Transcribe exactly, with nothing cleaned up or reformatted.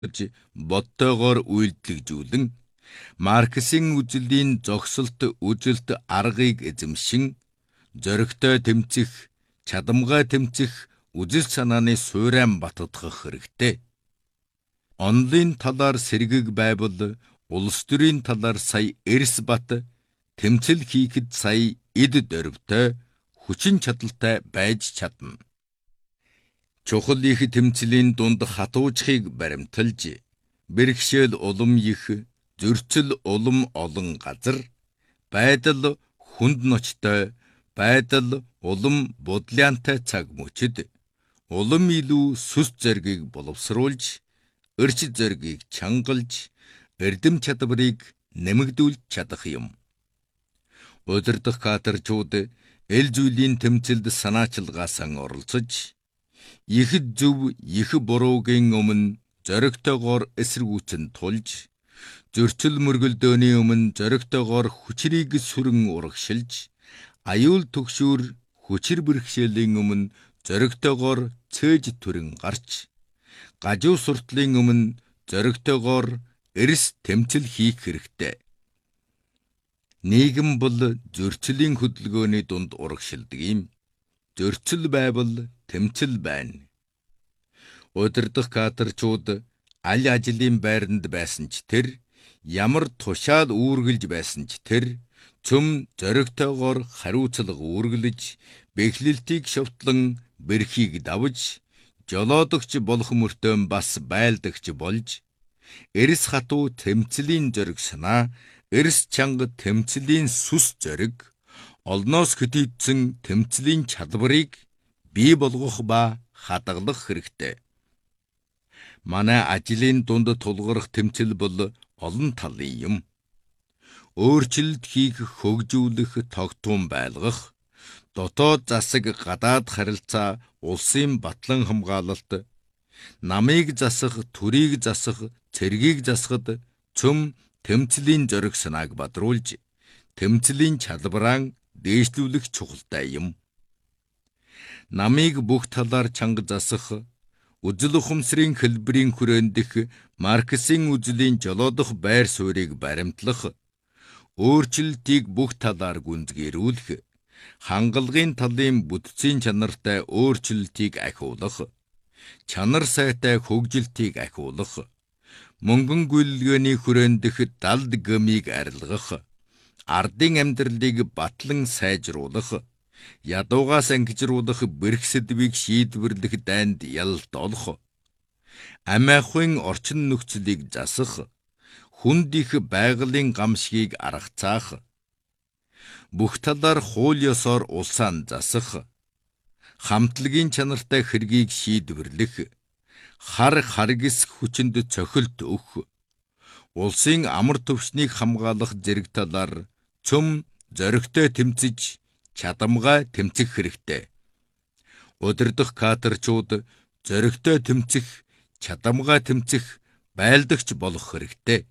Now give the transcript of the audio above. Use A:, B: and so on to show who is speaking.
A: гэж бодтойгоор үйлдэлжүүлэн Марксийн үзлийн зогсолт үжилт аргыг эзэмшин зоригтой тэмцэх, чадамгай тэмцэх үзэл санааны суурайн баттгах хэрэгтэй. Онлын талаар сэргийг байвал улс төрийн талаар сая эрс бат тэмцэл хийхэд сая эд дөрвтэй хүчин чадалтай байж чадна. Чухал их тэмцлийн дунд хатуучхыг баримталж, бэрхшээл улам их, зөрчил улам олон газар, байдал хүнд ночтой, байдал улам бодлянтай цаг мөчид, улам илүү сүс зоргийг боловсруулж, эрч зоргийг чангалж, эрдэм чадварыг нэмэгдүүлж чадах юм. Удирдах кадрчууд эл зүйлийн тэмцэлд санаачилгаасан оролцож, их зөв, их буруугийн өмнө зоригтойгоор эсэргүүцэн тулж, зөрчил мөргөлдөөний өмнө зоригтойгоор хүчрийг сүрэн урагшилж, аюул түгшүүр хүчир бэрхшээлийн өмнө зоригтойгоор цээж түрэн гарч, гажуу суртлын өмнө зоригтойгоор эрс тэмцэл хийх хэрэгтэй. Нийгэм бол зөрчлийн хөдөлгөөний дунд урагшилдаг юм. Зөрчил байвал тэмцэл байна. Удирдах кадрчууд аль ажлын байранд байсан ч тэр, ямар тушаал үүргэлж байсан ч тэр, цөм зоригтойгоор хариуцлага үүргэлж, бэхлэлтийг шовтлон бэрхийг давж, жолоодогч болох мөртөө бас байлдагч болж, эрс хатуу тэмцлийн зориг санаа, эрс чанга тэмцлийн сүс зориг, олноос хөтийдсэн тэмцлийн чадварыг бий болгох ба хадгалах хэрэгтэй. Манай ажлын дунд тулгарх тэмцэл бол олон талын юм. Өөрчлөлт хийх, хөгжүүлэх, тогтвон байлгах, дотоод засаг, гадаад харилцаа, улсын батлан хамгаалалт, намыг засах, төрийг засах, цэргийг засахад цөм тэмцлийн зориг санааг бадруулж, тэмцлийн чадвараа дээшлүүлэх чухалтай юм. Намыг бүх талаар чанга засах, үзэл ухамсарын хэлбэрийн хүрээндэх Марксийн үзлийн жолоодох байр суурийг баримтлах, өөрчлөлтийг бүх талаар гүнзгийрүүлэх, хангалгын талын бүтцийн чанартай өөрчлөлтийг ахиулах, чанар сайтай хөгжилтийг ахиулах, мөнгөн гүйлгээний хүрээндэх далд гмийг арилгах, ардын амьдралыг батлан сайжруулах, ядуугаас ангижруулах бэрх сэдвийг шийдвэрлэх дайнд ялалт олох, амиахын орчин нөхцөлийг засах, хүнд их байгалийн гамшигыг аргацаах, бүх талаар хууль ёсоор улсаан засах, хамтлагийн чанартай хэргийг шийдвэрлэх, хар харгис хүчинд цохилт өгөх, улсын амар төвшнийг хамгаалах зэрэг талаар цөм зоригтой тэмцэж, чадамгай тэмцэх хэрэгтэй. Удирдах кадрчууд зоригтой тэмцэх, чадамгай тэмцэх байлдагч болох хэрэгтэй.